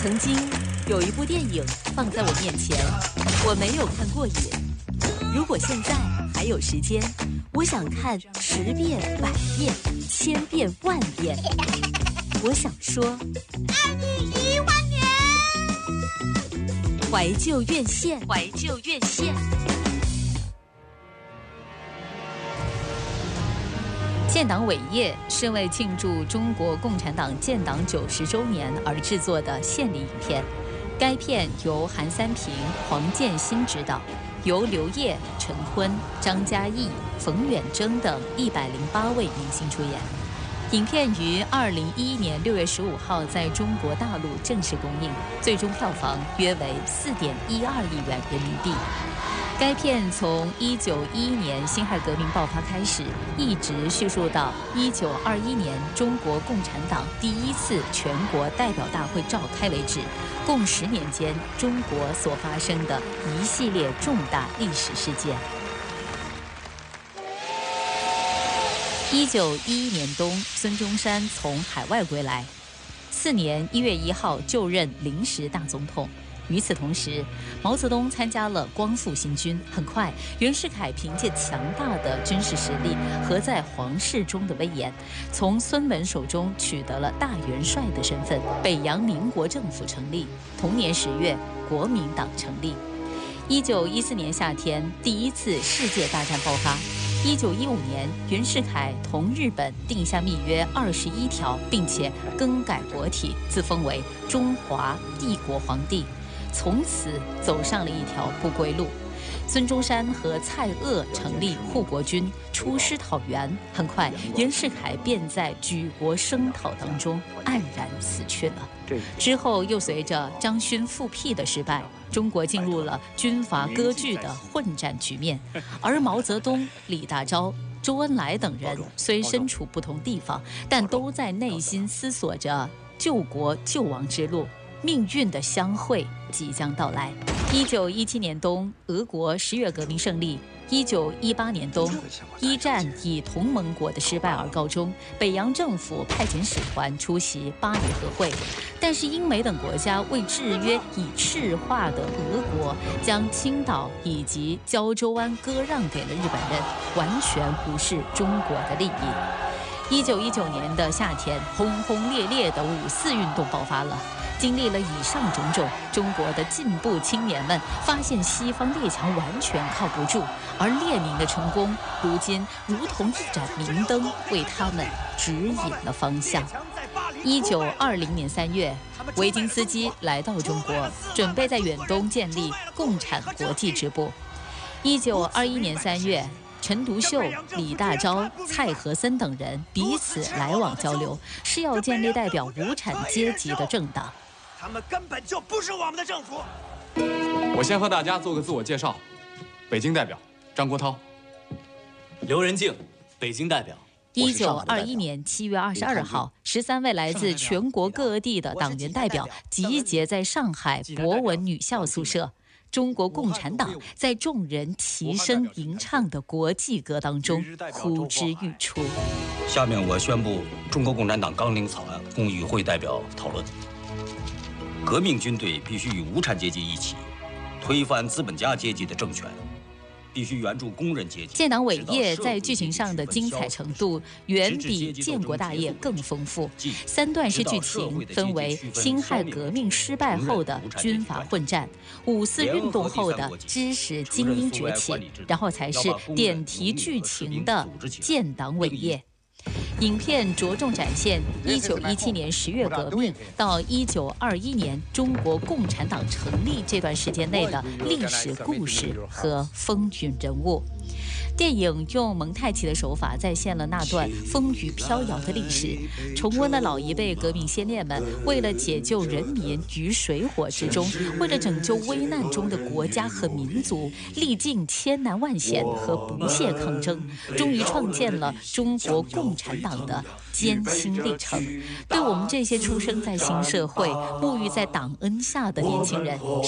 曾经有一部电影放在我面前，我没有看过瘾。如果现在还有时间，我想看10遍、100遍、1000遍、10000遍。我想说， 爱你1万年。 怀旧院线，怀旧院线。建党伟业是为庆祝中国共产党建党90周年而制作的献礼影片。该片由韩三平、黄建新执导，由刘烨、陈坤、张嘉译、冯远征等108位明星出演。影片于2011年6月15号在中国大陆正式公映，最终票房约为4.12亿元人民币。该片从1911年辛亥革命爆发开始，一直叙述到1921年中国共产党第一次全国代表大会召开为止，共10年间中国所发生的一系列重大历史事件。1911年冬，孙中山从海外归来，4年1月1号就任临时大总统。与此同时，毛泽东参加了光复新军。很快，袁世凯凭借强大的军事实力和在皇室中的威严，从孙文手中取得了大元帅的身份。北洋民国政府成立，同年10月，国民党成立。1914年夏天，第一次世界大战爆发。1915年，袁世凯同日本定下密约21条，并且更改国体，自封为中华帝国皇帝。从此走上了一条不归路。孙中山和蔡锷成立护国军，出师讨袁。很快，袁世凯便在举国声讨当中黯然死去了。之后又随着张勋复辟的失败，中国进入了军阀割据的混战局面。而毛泽东、李大钊、周恩来等人虽身处不同地方，但都在内心思索着救国救亡之路。命运的相会即将到来。1917年冬，俄国10月革命胜利。1918年冬，一战以同盟国的失败而告终。北洋政府派遣使团出席巴黎和会，但是英美等国家为制约已赤化的俄国，将青岛以及胶州湾割让给了日本人，完全无视中国的利益。1919年的夏天，轰轰烈烈的5·4运动爆发了。经历了以上种种，中国的进步青年们发现西方列强完全靠不住，而列宁的成功如今如同一盏明灯，为他们指引了方向。1920年3月，维金斯基来到中国，准备在远东建立共产国际支部。1921年3月，陈独秀、李大钊、蔡和森等人彼此来往交流，是要建立代表无产阶级的政党。 他们根本就不是我们的政府。 我先和大家做个自我介绍，北京代表张国焘， 刘仁静，北京代表。 1921年7月22号，13位来自全国各地的党员代表集结在上海博文女校宿舍。中国共产党在众人齐声吟唱的国际歌当中呼之欲出。 下面我宣布中国共产党纲领草案供与会代表讨论。革命军队必须与无产阶级一起，推翻资本家阶级的政权，必须援助工人阶级。 建党伟业在剧情上的精彩程度远比建国大业更丰富。3段式剧情分为辛亥革命失败后的军阀混战，5·4运动后的知识精英崛起，然后才是点题剧情的建党伟业。影片着重展现1917年10月革命到1921年中国共产党成立这段时间内的历史故事和风云人物。电影用蒙太奇的手法再现了那段风雨飘摇的历史，重温了老一辈革命先烈们为了解救人民于水火之中，为了拯救危难中的国家和民族，历尽千难万险和不懈抗争，终于创建了中国共产党的艰辛历程。对我们这些出生在新社会、沐浴在党恩下的年轻人，